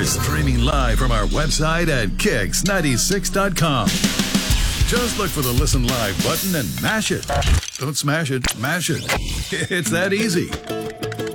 streaming live from our website at kicks96.com. Just look for the Listen Live button and mash it. Don't smash it, mash it. It's that easy.